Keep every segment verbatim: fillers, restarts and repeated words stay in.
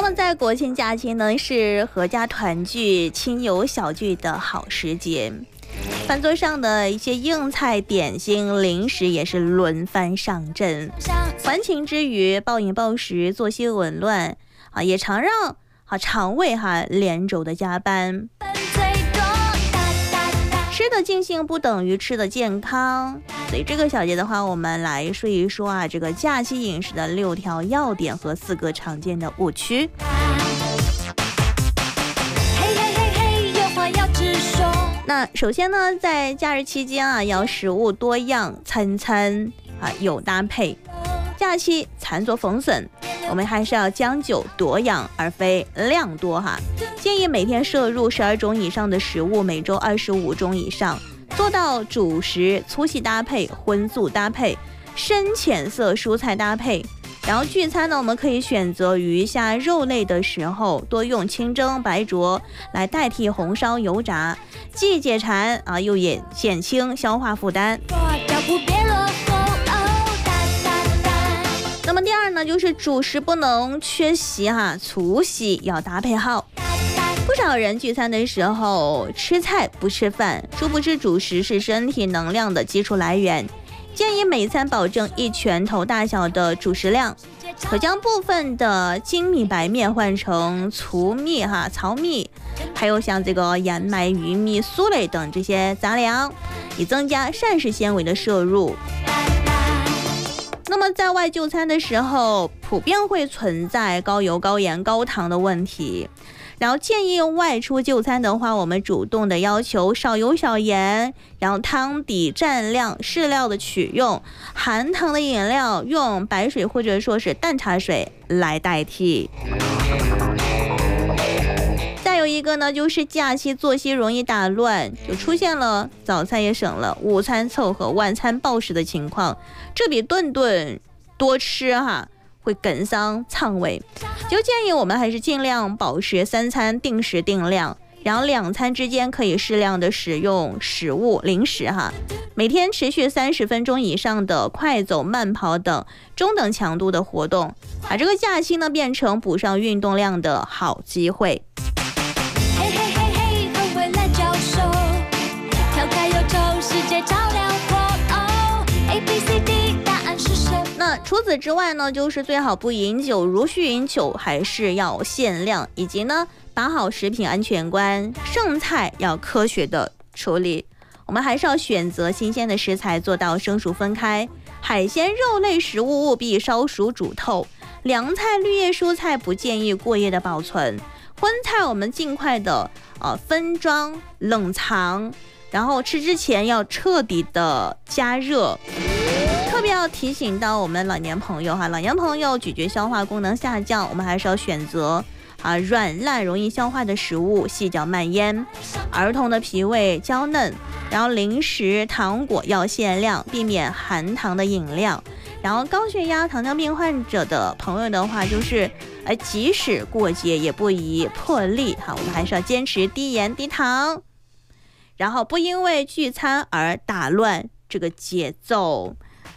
么在国庆假期呢，是合家团聚、亲友小聚的好时节。饭桌上的一些硬菜、点心、零食也是轮番上阵。欢庆之余，暴饮暴食、作息紊乱啊，也常让啊肠胃哈连轴的加班。吃的尽兴不等于吃的健康，所以这个小节的话，我们来说一说啊，这个假期饮食的六条要点和四个常见的误区。那首先呢，在假日期间啊，要食物多样，餐餐啊有搭配。假期餐桌丰盛，我们还是要将就多样，而非量多哈。建议每天摄入十二种以上的食物，每周二十五种以上，做到主食粗细搭配、荤素搭配、深浅色蔬菜搭配。然后聚餐呢，我们可以选择鱼虾肉类的时候，多用清蒸、白灼来代替红烧、油炸，既解馋啊，又也减轻消化负担。那么第二呢，就是主食不能缺席哈，粗细要搭配好。不少人聚餐的时候吃菜不吃饭，殊不知主食是身体能量的基础来源。建议每餐保证一拳头大小的主食量，可将部分的精米白面换成粗米哈、糙米，还有像这个燕麦、玉米、粟类等这些杂粮，以增加膳食纤维的摄入。那么在外就餐的时候，普遍会存在高油、高盐、高糖的问题。然后建议外出就餐的话，我们主动的要求少油少盐，然后汤底蘸量适量的取用，含糖的饮料用白水或者说是淡茶水来代替。再有一个呢，就是假期作息容易打乱，就出现了早餐也省了，午餐凑合，晚餐暴食的情况，这比顿顿多吃哈会梗伤肠胃。就建议我们还是尽量保持三餐定时定量，然后两餐之间可以适量的使用食物零食哈，每天持续三十分钟以上的快走、慢跑等中等强度的活动，把这个假期呢变成补上运动量的好机会。那除此之外呢，就是最好不饮酒，如需饮酒还是要限量，以及呢把好食品安全观，剩菜要科学的处理。我们还是要选择新鲜的食材，做到生熟分开。海鲜、肉类食物务必烧熟煮透，凉菜、绿叶蔬菜不建议过夜的保存。荤菜我们尽快的呃分装冷藏，然后吃之前要彻底的加热。特别要提醒到我们老年朋友哈，老年朋友咀嚼消化功能下降，我们还是要选择啊软烂容易消化的食物，细嚼慢咽。儿童的脾胃娇嫩，然后零食糖果要限量，避免含糖的饮料。然后高血压、糖尿病患者的朋友的话，就是呃即使过节也不宜破例哈，我们还是要坚持低盐低糖，然后不因为聚餐而打乱这个节奏。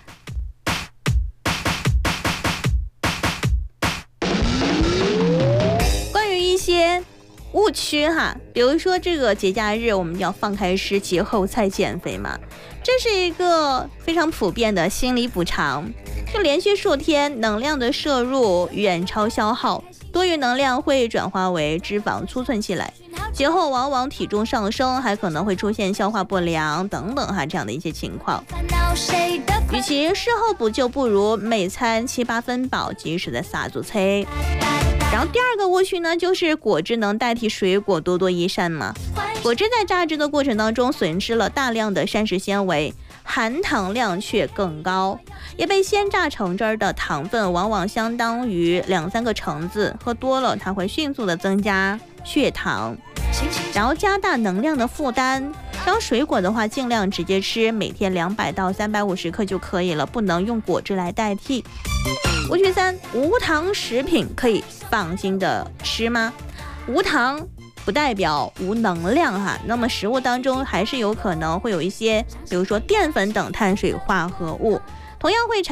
一些误区哈，比如说这个节假日我们要放开吃，节后再减肥嘛，这是一个非常普遍的心理补偿。就连续数天能量的摄入远超消耗，多余能量会转化为脂肪储存起来，节后往往体重上升，还可能会出现消化不良等等哈这样的一些情况。与其事后补救，不如每餐七八分饱，及时的撒足菜。然后第二个误区呢，就是果汁能代替水果，多多益善嘛。果汁在榨汁的过程当中损失了大量的膳食纤维，含糖量却更高，也被鲜榨成汁的糖分往往相当于两三个橙子，喝多了它会迅速的增加血糖，然后加大能量的负担。当水果的话，尽量直接吃，每天两百到三百五十克就可以了，不能用果汁来代替。误区三，无糖食品可以放心的吃吗？无糖不代表无能量哈，那么食物当中还是有可能会有一些，比如说淀粉等碳水化合物，同样会产